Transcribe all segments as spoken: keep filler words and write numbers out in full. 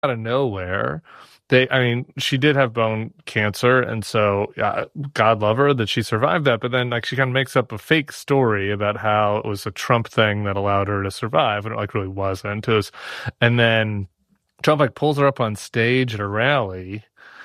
out of nowhere. They, I mean, she did have bone cancer, and so uh, God love her that she survived that. But then, like, she kind of makes up a fake story about how it was a Trump thing that allowed her to survive, and it like really wasn't. It was, and then Trump like pulls her up on stage at a rally,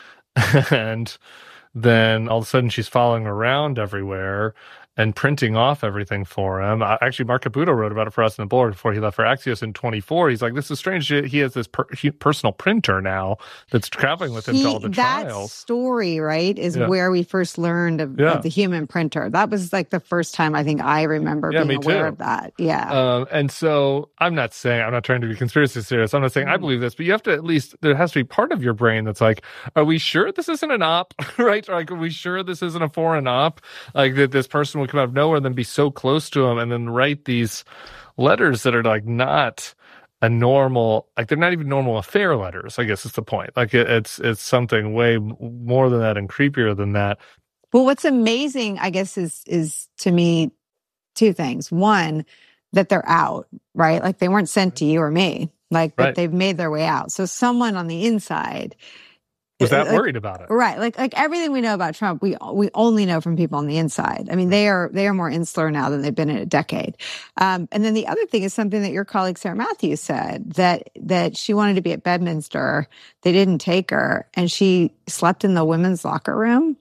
and then all of a sudden she's following around everywhere and printing off everything for him. Uh, actually, Mark Caputo wrote about it for us in the board before he left for Axios in twenty-four. He's like, this is strange. He has this per- he, personal printer now that's traveling with him he, to all the that trials. That story, right, is yeah. where we first learned of, yeah. of the human printer. That was like the first time I think I remember yeah, being aware too. of that. Yeah. Um, and so I'm not saying, I'm not trying to be conspiracy theorist. I'm not saying mm. I believe this, but you have to at least, there has to be part of your brain that's like, are we sure this isn't an op, right? Like, are we sure this isn't a foreign op? Like that this person would come out of nowhere and then be so close to him and then write these letters that are like not a normal, like they're not even normal affair letters, I guess is the point. Like it, it's it's something way more than that and creepier than that. Well, what's amazing, I guess, is is to me two things. One, that they're out, right? Like they weren't sent to you or me, like that right. they've made their way out. So someone on the inside was that like, worried about it, right? Like like everything we know about Trump, we we only know from people on the inside. I mean, they are they are more insular now than they've been in a decade. Um, and then the other thing is something that your colleague Sarah Matthews said, that that she wanted to be at Bedminster, they didn't take her, and she slept in the women's locker room.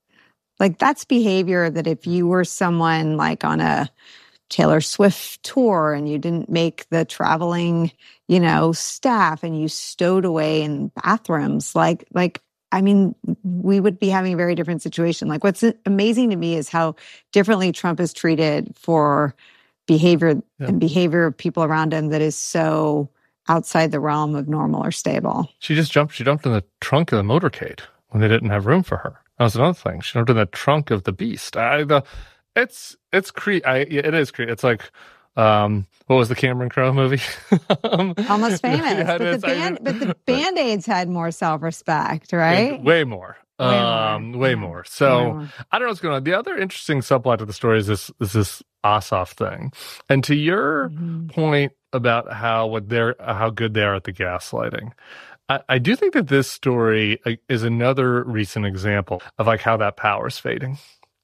Like that's behavior that if you were someone like on a Taylor Swift tour and you didn't make the traveling, you know, staff and you stowed away in bathrooms, like, like, I mean, we would be having a very different situation. Like what's amazing to me is how differently Trump is treated for behavior yeah. and behavior of people around him that is so outside the realm of normal or stable. She just jumped, she jumped in the trunk of the motorcade when they didn't have room for her. That was another thing. She jumped in the trunk of the Beast. I, the, It's it's cre- I, it is cre- It's like um, what was the Cameron Crowe movie? um, Almost Famous. Yeah, but, the band, but the Band-Aids had more self-respect, right? Way more. Way um, more. Way yeah. more. So way more. I don't know what's going on. The other interesting subplot to the story is this is this Ossoff thing. And to your mm-hmm. point about how what they're how good they are at the gaslighting. I, I do think that this story is another recent example of like how that power is fading.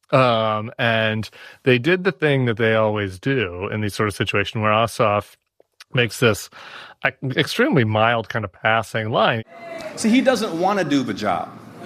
Um, and they did the thing that they always do in these sort of situations where Ossoff makes this uh, extremely mild kind of passing line. See, he doesn't want to do the job.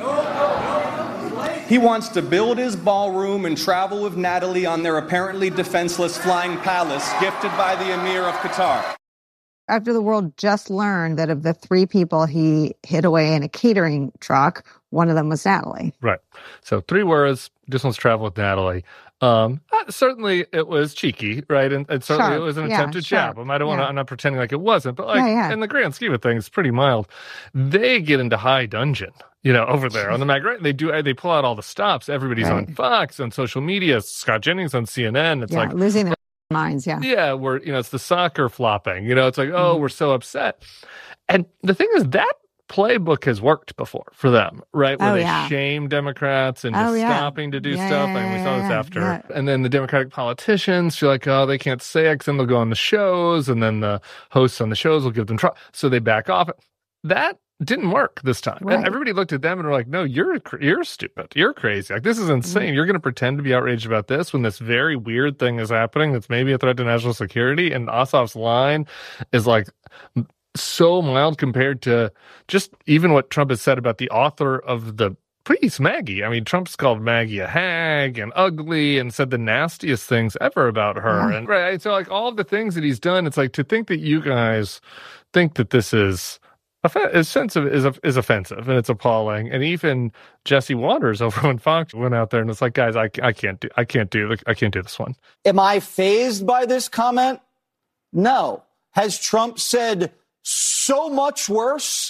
He wants to build his ballroom and travel with Natalie on their apparently defenseless flying palace gifted by the Emir of Qatar. After the world just learned that of the three people he hid away in a catering truck, one of them was Natalie. Right. So three words, just wants to travel with Natalie. Um, uh, certainly it was cheeky, right? And, and certainly sharp. it was an yeah, attempt to jab him. I don't want to, yeah. I'm not pretending like it wasn't, but like yeah, yeah. in the grand scheme of things, it's pretty mild. They get into high dungeon, you know, over there on the mag, right? They do, they pull out all the stops. Everybody's right. on Fox, on social media, Scott Jennings on C N N. It's yeah, like losing their minds. Yeah. Yeah. We're, you know, it's the soccer flopping, you know, it's like, oh, mm-hmm. we're so upset. And the thing is that playbook has worked before for them, right? Where oh, they yeah. shame Democrats and just oh, yeah. stopping to do yeah, stuff. Yeah, and we yeah, saw this yeah, after. Yeah. And then the Democratic politicians feel like, oh, they can't say X, and they'll go on the shows, and then the hosts on the shows will give them trouble. So they back off. That didn't work this time. Right. And everybody looked at them and were like, no, you're you're stupid. You're crazy. Like, this is insane. Mm-hmm. You're going to pretend to be outraged about this when this very weird thing is happening that's maybe a threat to national security. And Ossoff's line is like so mild compared to just even what Trump has said about the author of the piece, Maggie. I mean, Trump's called Maggie a hag and ugly and said the nastiest things ever about her. Yeah. And right, so like all of the things that he's done, it's like to think that you guys think that this is offensive is is offensive and it's appalling. And even Jesse Waters over on Fox went out there and it's like, guys, I, I can't do I can't do I can't do this one. Am I fazed by this comment? No. Has Trump said so much worse,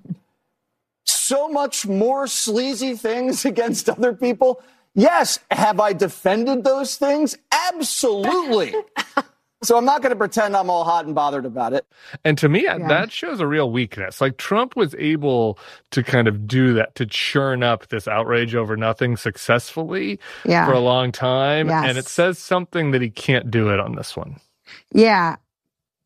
so much more sleazy things against other people? Yes. Have I defended those things? Absolutely. So I'm not going to pretend I'm all hot and bothered about it. And to me, yeah. that shows a real weakness. Like Trump was able to kind of do that, to churn up this outrage over nothing successfully yeah. for a long time. Yes. And it says something that he can't do it on this one. Yeah.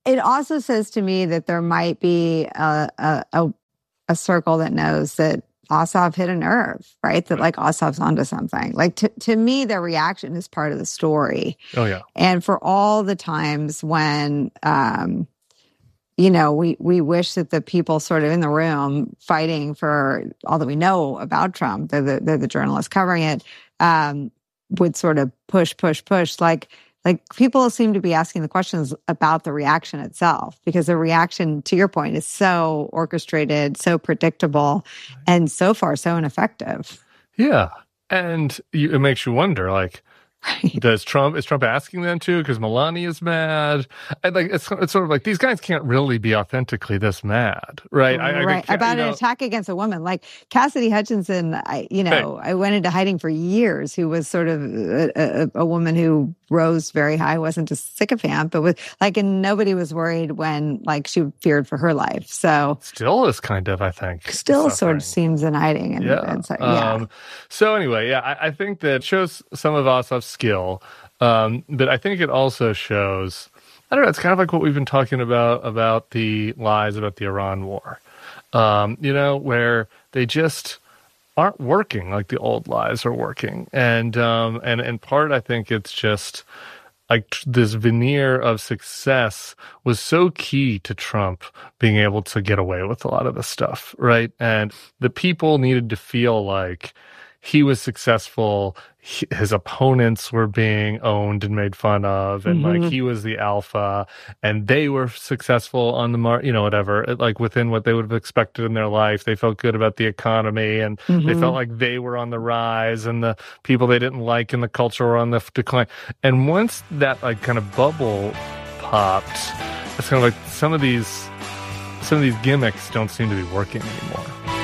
it also says to me that there might be a, a, a, a circle that knows that Ossoff hit a nerve, right? That like Ossoff's onto something. Like to, to me, their reaction is part of the story. Oh, yeah. And for all the times when, um, you know, we, we wish that the people sort of in the room fighting for all that we know about Trump, they're the, they're the journalists covering it, um, would sort of push, push, push. Like, like people seem to be asking the questions about the reaction itself, because the reaction, to your point, is so orchestrated, so predictable, and so far so ineffective. Yeah. And you, it makes you wonder, like, Right. Does Trump, is Trump asking them to? Because Melania is mad. And like, it's, it's sort of like, these guys can't really be authentically this mad, right? I, right. I, About you know, an attack against a woman. Like Cassidy Hutchinson, I, you know, hey. I went into hiding for years, who was sort of a, a, a woman who rose very high, wasn't a sycophant, but was like, and nobody was worried when like she feared for her life. So still is kind of, I think. Still suffering. Sort of seems in hiding. And, yeah. and so, yeah. Um, so anyway, yeah, I, I think that shows some of Ossoff's skill. Um, but I think it also shows, I don't know, it's kind of like what we've been talking about, about the lies about the Iran war, um, you know, where they just aren't working like the old lies are working. And, um, and in part, I think it's just like this veneer of success was so key to Trump being able to get away with a lot of this stuff, right? And the people needed to feel like he was successful, he, his opponents were being owned and made fun of, and mm-hmm. like he was the alpha, and they were successful on the mar, you know, whatever, it, like within what they would have expected in their life. They felt good about the economy, and mm-hmm. they felt like they were on the rise, and the people they didn't like in the culture were on the decline. And once that like kind of bubble popped, it's kind of like some of these some of these gimmicks don't seem to be working anymore.